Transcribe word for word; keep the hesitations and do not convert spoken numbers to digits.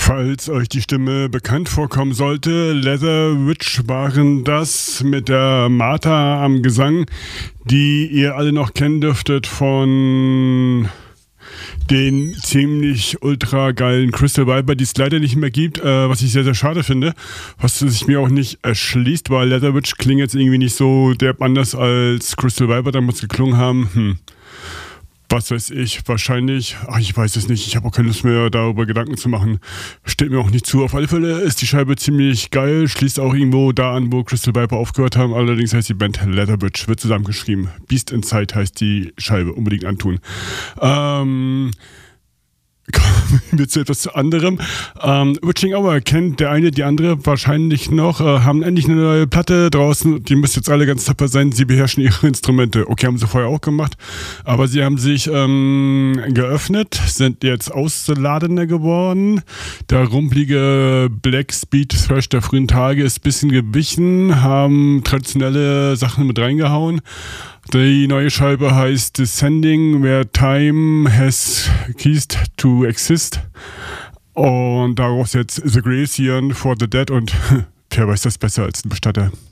Falls euch die Stimme bekannt vorkommen sollte, Leather Witch waren das mit der Martha am Gesang, die ihr alle noch kennen dürftet von den ziemlich ultra geilen Crystal Viper, die es leider nicht mehr gibt, äh, was ich sehr, sehr schade finde, was sich mir auch nicht erschließt, weil Leather Witch klingt jetzt irgendwie nicht so derb anders als Crystal Viper, da muss geklungen haben, hm. Was weiß ich, wahrscheinlich, ach, ich weiß es nicht, ich habe auch keine Lust mehr darüber Gedanken zu machen. Steht mir auch nicht zu. Auf alle Fälle ist die Scheibe ziemlich geil, schließt auch irgendwo da an, wo Crystal Viper aufgehört haben. Allerdings heißt die Band Leather Witch, wird zusammengeschrieben. Beast Inside heißt die Scheibe, unbedingt antun. Ähm... Kommen wir zu etwas anderem. Ähm, Witching Hour kennt der eine, die andere wahrscheinlich noch, äh, haben endlich eine neue Platte draußen. Die müssen jetzt alle ganz tapfer sein. Sie beherrschen ihre Instrumente. Okay, haben sie vorher auch gemacht. Aber sie haben sich ähm, geöffnet, sind jetzt ausladender geworden. Der rumpelige Black Speed Thrash der frühen Tage ist ein bisschen gewichen, haben traditionelle Sachen mit reingehauen. Die neue Scheibe heißt Descending, Where Time Has Ceased to Exist. Und daraus jetzt The Gracian for the Dead und wer weiß das besser als ein Bestatter.